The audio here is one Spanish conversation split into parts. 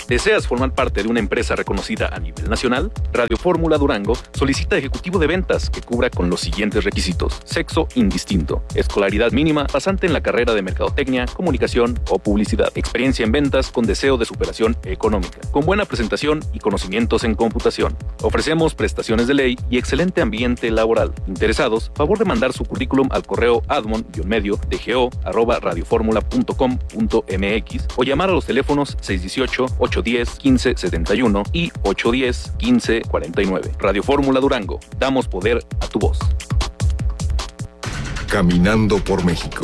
¿Deseas formar parte de una empresa reconocida a nivel nacional? Radio Fórmula Durango solicita ejecutivo de ventas que cubra con los siguientes requisitos: sexo indistinto, escolaridad mínima, pasante en la carrera de mercadotecnia, comunicación o publicidad, experiencia en ventas con deseo de superación económica, con buena presentación y conocimientos en computación. Ofrecemos prestaciones de ley y excelente ambiente laboral. Interesados, favor de mandar su currículum al correo admon-dgo@radioformula.com.mx o llamar a los teléfonos 618-810-1571 y 810-1549. Radio Fórmula Durango, damos poder a tu voz. Caminando por México.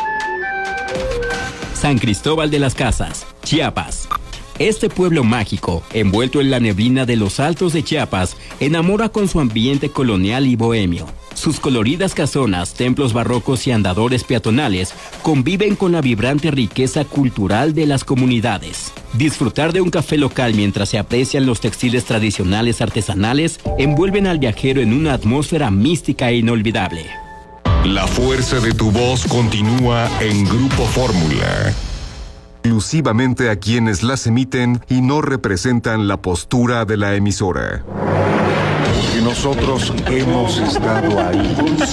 San Cristóbal de las Casas, Chiapas. Este pueblo mágico, envuelto en la neblina de los altos de Chiapas, enamora con su ambiente colonial y bohemio. Sus coloridas casonas, templos barrocos y andadores peatonales conviven con la vibrante riqueza cultural de las comunidades. Disfrutar de un café local mientras se aprecian los textiles tradicionales artesanales envuelven al viajero en una atmósfera mística e inolvidable. La fuerza de tu voz continúa en Grupo Fórmula. Exclusivamente a quienes las emiten y no representan la postura de la emisora. Porque nosotros hemos estado ahí.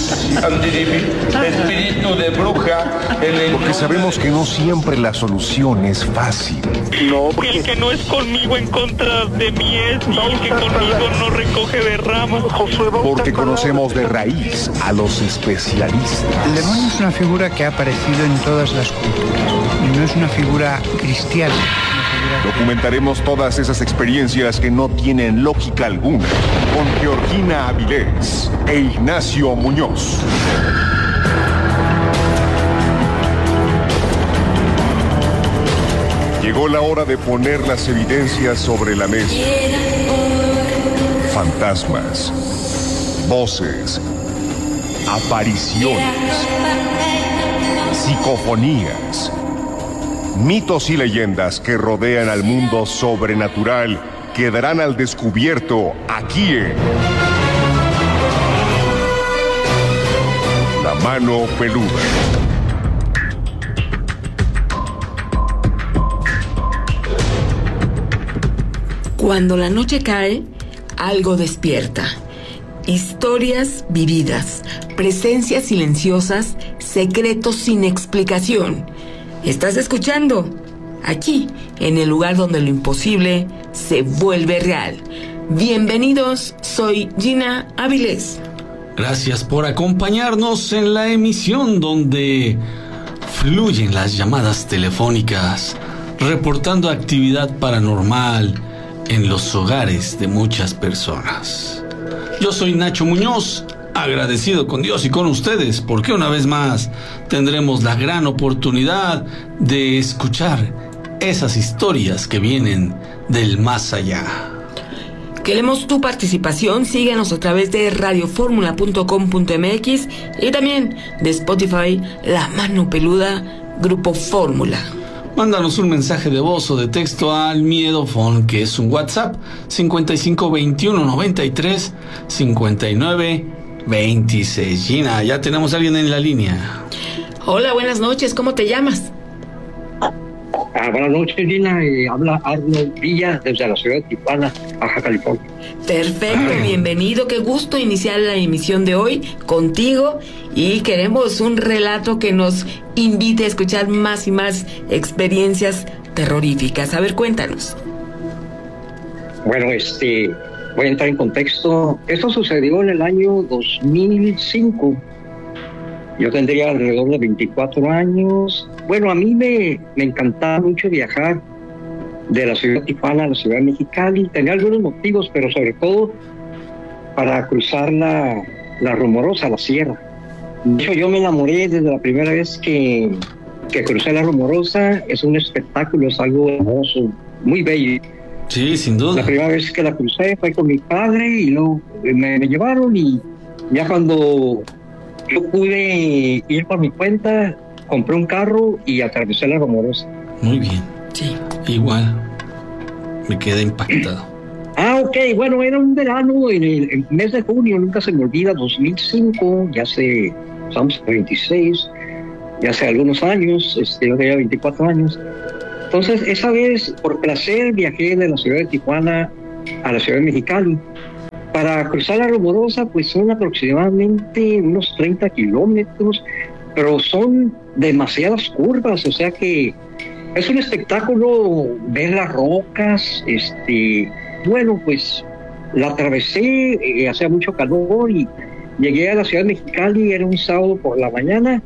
Espíritu de bruja. Porque sabemos que no siempre la solución es fácil. No, porque el que no es conmigo en contra de mí es, y el que conmigo no recoge de ramas. Porque conocemos de raíz a los especialistas. El demonio es una figura que ha aparecido en todas las culturas. Y no es una figura cristiana. Documentaremos todas esas experiencias que no tienen lógica alguna con Georgina Avilés e Ignacio Muñoz. Llegó la hora de poner las evidencias sobre la mesa. Fantasmas, voces, apariciones, psicofonías, mitos y leyendas que rodean al mundo sobrenatural quedarán al descubierto aquí en La Mano Peluda. Cuando la noche cae, algo despierta. Historias vividas, presencias silenciosas, secretos sin explicación. ¿Estás escuchando? Aquí, en el lugar donde lo imposible se vuelve real. Bienvenidos, soy Gina Avilés. Gracias por acompañarnos en la emisión donde fluyen las llamadas telefónicas, reportando actividad paranormal en los hogares de muchas personas. Yo soy Nacho Muñoz, agradecido con Dios y con ustedes, porque una vez más tendremos la gran oportunidad de escuchar esas historias que vienen del más allá. Queremos tu participación. Síguenos a través de radioformula.com.mx y también de Spotify, La Mano Peluda, Grupo Fórmula. Mándanos un mensaje de voz o de texto al Miedofón, que es un WhatsApp, 55 21 93 59 26. Gina, ya tenemos a alguien en la línea. Hola, buenas noches, ¿cómo te llamas? Buenas noches, Gina, habla Arnold Villa desde la ciudad de Tijuana, Baja California. Perfecto, bienvenido, qué gusto iniciar la emisión de hoy contigo y queremos un relato que nos invite a escuchar más y más experiencias terroríficas. A ver, cuéntanos. Bueno, voy a entrar en contexto. Esto sucedió en el año 2005. Yo tendría alrededor de 24 años. Bueno, a mí me encantaba mucho viajar de la ciudad de Tijuana a la ciudad de Mexicali. Tenía algunos motivos, pero sobre todo para cruzar la Rumorosa, la sierra. De hecho, yo me enamoré desde la primera vez que crucé la Rumorosa. Es un espectáculo, es algo hermoso, muy bello. Sí, sin duda. La primera vez que la crucé fue con mi padre y luego me llevaron, y ya cuando yo pude ir por mi cuenta, compré un carro y atravesé la Rumorosa. Muy bien. Sí. Igual. Me quedé impactado. Ok, bueno, era un verano en el mes de junio, nunca se me olvida, 2005, estamos en 26, ya hace algunos años, yo tenía 24 años, Entonces, esa vez, por placer, viajé de la ciudad de Tijuana a la ciudad de Mexicali. Para cruzar la Rumorosa, pues son aproximadamente unos 30 kilómetros, pero son demasiadas curvas, o sea que es un espectáculo ver las rocas. Bueno, pues la atravesé, hacía mucho calor y llegué a la ciudad de Mexicali, era un sábado por la mañana,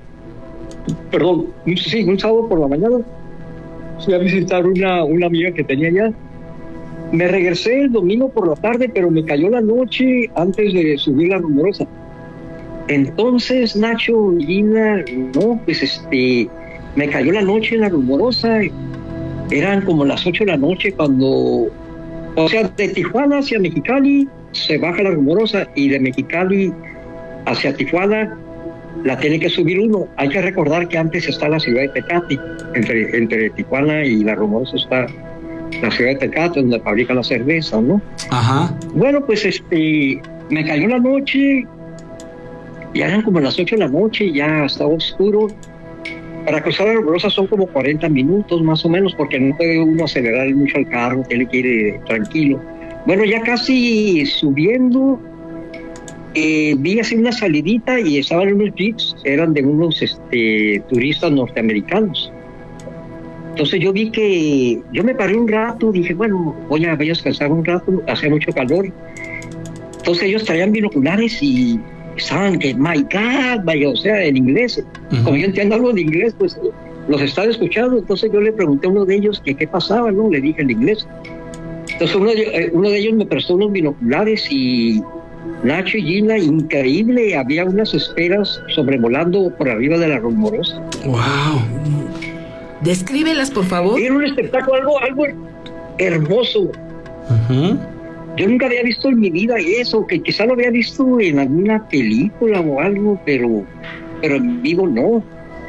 un sábado por la mañana. Fui a visitar una amiga que tenía allá. Me regresé el domingo por la tarde, pero me cayó la noche antes de subir la Rumorosa. Entonces, Nacho, Gina, no, pues me cayó la noche en la Rumorosa. Eran como las 8 de la noche cuando, o sea, de Tijuana hacia Mexicali se baja la Rumorosa y de Mexicali hacia Tijuana la tiene que subir uno. Hay que recordar que antes está la ciudad de Tecate, entre Tijuana y la Rumorosa está la ciudad de Tecate, donde fabrican la cerveza, ¿no? Ajá. Bueno, pues me cayó la noche, ya eran como las 8 de la noche, ya estaba oscuro. Para cruzar la Rumorosa son como 40 minutos más o menos, porque no puede uno acelerar mucho el carro, que él quiere tranquilo. Bueno, ya casi subiendo, vi así una salidita y estaban unos jeeps, eran de unos turistas norteamericanos. Entonces yo vi que, yo me paré un rato, dije, bueno, voy a descansar un rato, hacía mucho calor. Entonces ellos traían binoculares y estaban que, my God, vaya, o sea, en inglés. Uh-huh. Como yo entiendo algo de inglés, pues los estaba escuchando. Entonces yo le pregunté a uno de ellos que qué pasaba, ¿no? Le dije en inglés. Entonces uno de ellos me prestó unos binoculares y Nacho y Gina, increíble, había unas esferas sobrevolando por arriba de la Rumorosa. ¡Wow! Descríbelas, por favor. Era un espectáculo, algo hermoso. Uh-huh. Yo nunca había visto en mi vida eso, que quizá lo había visto en alguna película o algo, pero en vivo no.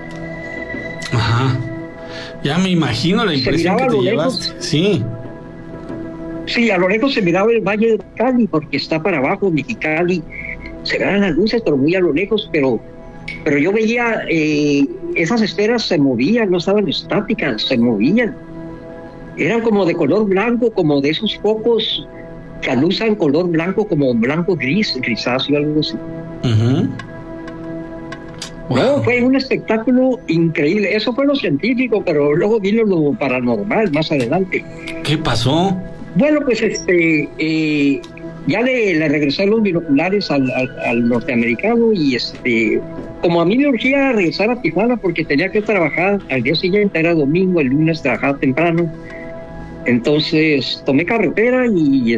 Ajá. Ya me imagino la impresión que te llevaste. Sí. Sí, a lo lejos se miraba el Valle de Cali, porque está para abajo, Mexicali. Se veían las luces, pero muy a lo lejos, pero yo veía, esas esferas se movían, no estaban estáticas, se movían. Eran como de color blanco, como de esos focos que alusan color blanco, como blanco grisáceo, algo así. Uh-huh. Wow. No, fue un espectáculo increíble. Eso fue lo científico, pero luego vino lo paranormal más adelante. ¿Qué pasó? Bueno, pues ya le regresé los binoculares al norteamericano y como a mí me urgía regresar a Tijuana porque tenía que trabajar al día siguiente, era domingo, el lunes trabajaba temprano. Entonces tomé carretera y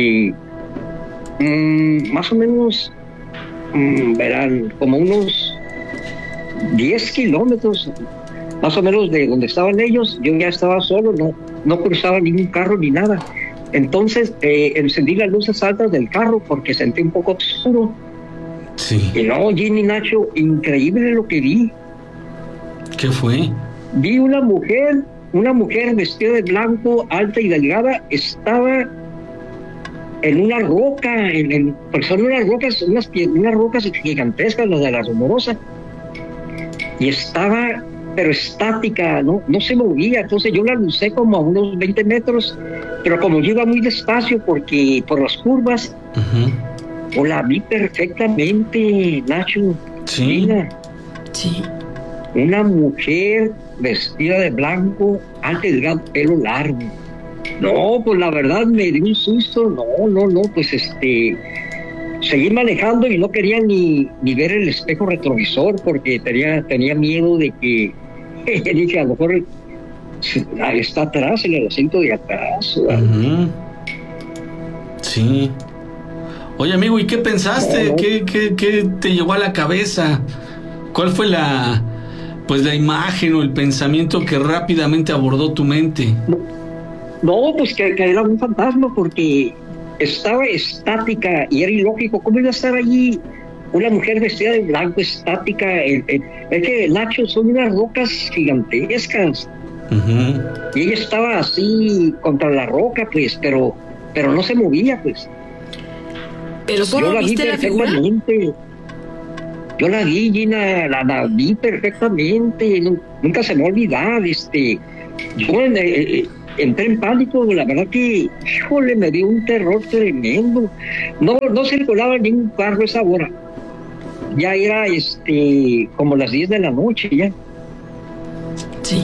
más o menos verán como unos 10 kilómetros más o menos de donde estaban ellos. Yo ya estaba solo, no cruzaba ningún carro ni nada. Entonces encendí las luces altas del carro porque sentí un poco oscuro. Sí. Y no, Ginny, Nacho, increíble lo que vi. ¿Qué fue? Vi una mujer vestida de blanco, alta y delgada, estaba en una roca, porque son unas rocas gigantescas, las de la Rumorosa, y estaba, pero estática, no se movía. Entonces yo la lucé como a unos 20 metros, pero como yo iba muy despacio porque por las curvas, uh-huh, yo la vi perfectamente, Nacho. Sí. Mira, Sí. una mujer vestida de blanco, alta y delgada, pelo largo. No, pues la verdad me dio un susto. No, pues seguí manejando y no quería ni ver el espejo retrovisor porque tenía miedo de que dije, a lo mejor está atrás, en el asiento de atrás. uh-huh. Sí. Oye, amigo, ¿y qué pensaste? No. ¿Qué te llegó a la cabeza? ¿Cuál fue la imagen o el pensamiento que rápidamente abordó tu mente? No, pues que era un fantasma porque estaba estática y era ilógico. ¿Cómo iba a estar allí una mujer vestida de blanco, estática? Es que, Nacho, son unas rocas gigantescas. Uh-huh. Y ella estaba así contra la roca, pues, pero no se movía, pues. ¿Pero solo viste la figura? Yo la vi, Gina, la vi perfectamente. Nunca se me va a olvidar. Yo entré en pánico, la verdad que, híjole, me dio un terror tremendo. No circulaba ningún carro a esa hora. Ya era como las 10 de la noche ya. Sí.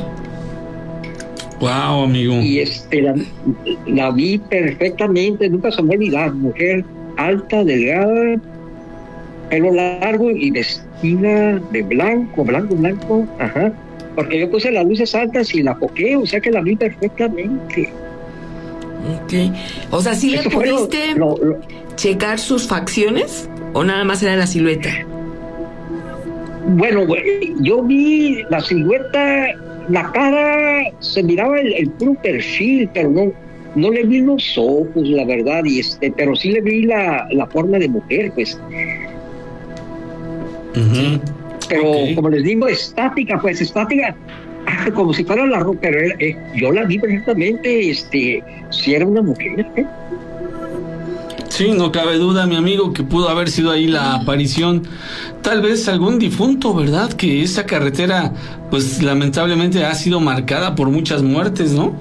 Wow, amigo. Y la vi perfectamente, nunca se me va a olvidar, mujer alta, delgada, pelo largo y vestida de blanco, ajá. Porque yo puse las luces altas y la foqué, o sea que la vi perfectamente. Ok. O sea, ¿sí le pudiste checar sus facciones o nada más era la silueta? Bueno, yo vi la silueta, la cara, se miraba el puro perfil, pero no le vi los ojos, la verdad, pero sí le vi la forma de mujer, pues. Uh-huh. Pero como les digo, estática, como si fuera la ropa, pero yo la vi perfectamente, si era una mujer, ¿eh? Sí, no cabe duda, mi amigo, que pudo haber sido ahí la aparición, tal vez algún difunto, ¿verdad? Que esa carretera, pues lamentablemente ha sido marcada por muchas muertes, ¿no?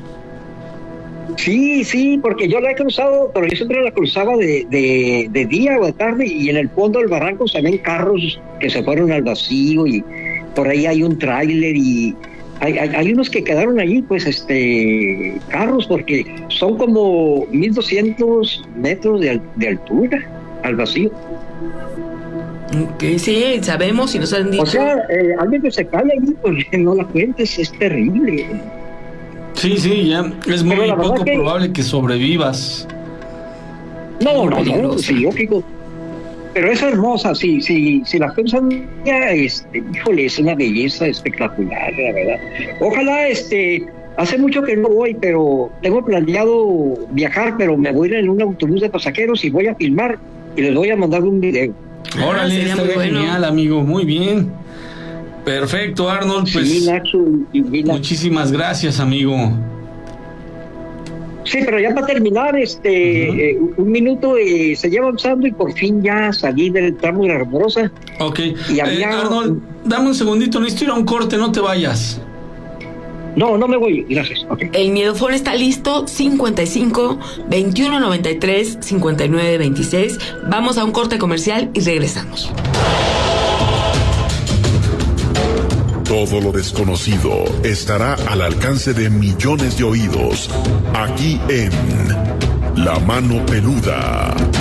Sí, porque yo la he cruzado, pero yo siempre la cruzaba de día o de tarde, y en el fondo del barranco se ven carros que se fueron al vacío, y por ahí hay un tráiler, y hay unos que quedaron allí, pues, carros, porque son como 1,200 metros de altura al vacío. Ok, sí, sabemos y nos han dicho. O sea, alguien que se cae allí, porque no la cuentes, es terrible. Sí, ya es muy poco probable que sobrevivas. No, sí, lógico. Pero es hermosa, si la piensan ya, híjole, es una belleza espectacular, la verdad. Ojalá, hace mucho que no voy, pero tengo planeado viajar, pero me voy a ir en un autobús de pasajeros y voy a filmar y les voy a mandar un video. Órale, estaría genial, amigo, muy bien. Perfecto, Arnold, pues sí, Nacho, muchísimas gracias, amigo. Sí, pero ya para terminar, un minuto se lleva avanzando y por fin ya salí del tramo de la Rumorosa. Ok, y Arnold, dame un segundito, necesito ir a un corte, no te vayas. No me voy, gracias. Okay. El Miedofón está listo, 55 21 93 59 26. Vamos a un corte comercial y regresamos. Todo lo desconocido estará al alcance de millones de oídos, aquí en La Mano Peluda.